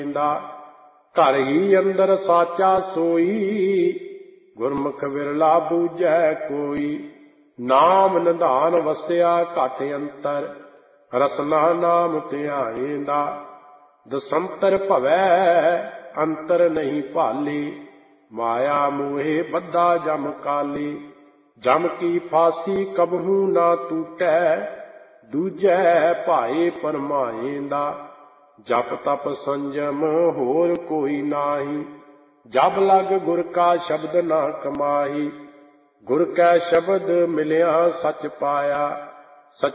ਘਰ ਹੀ ਅੰਦਰ ਸਾਚਾ ਸੋਈ, ਗੁਰਮੁਖ ਵਿਰਲਾ ਬੂਝੈ ਕੋਈ। ਨਾਮ ਨਿਧਾਨ ਵਸਿਆ ਘਟ ਅੰਤਰ, ਰਸਨਾ ਨਾਮ ਧਿਆਏਂਦਾ। ਦਸੰਤਰ ਭਵੈ ਅੰਤਰ ਨਹੀਂ ਭਾਲੀ, ਮਾਇਆ ਮੋਹਿ ਬੱਧਾ ਜਮ ਕਾਲੀ। ਜਮ ਕੀ ਫਾਸੀ ਕਬਹੂ ਨਾ ਟੂਟੈ, ਦੂਜੈ ਭਾਏ ਪਰਮਾਏਂਦਾ। ਜਪ ਤਪ ਸੰਜਮ ਹੋਰ ਕੋਈ ਨਾਹੀ, ਜਬ ਲਗ ਗੁਰ ਕਾ ਸ਼ਬਦ ਨਾ ਕਮਾਹੀ। ਗੁਰ ਕੈ ਸ਼ਬਦ ਮਿਲਿਆ ਸਚ ਪਾਇਆ,